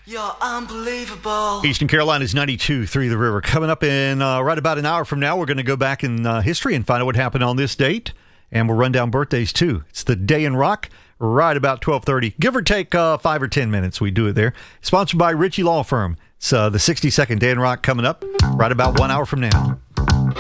You're unbelievable. Eastern Carolina's 92.3 The River. Coming up in right about an hour from now, we're going to go back in history and find out what happened on this date. And we'll run down birthdays, too. It's the Day in Rock, right about 12:30. Give or take 5 or 10 minutes. We do it there. Sponsored by Ritchie Law Firm. It's the 60-second Day in Rock coming up right about 1 hour from now.